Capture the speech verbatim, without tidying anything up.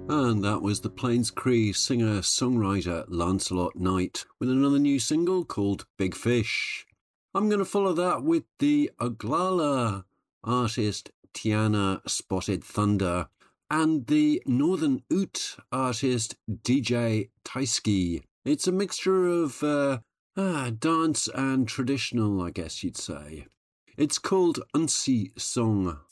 And that was the Plains Cree singer-songwriter Lancelot Knight with another new single called Big Fish. I'm going to follow that with the Oglala artist Tiana Spotted Thunder and the Northern Ute artist D J Taiski. It's a mixture of uh, ah, dance and traditional, I guess you'd say. It's called Unsi Song.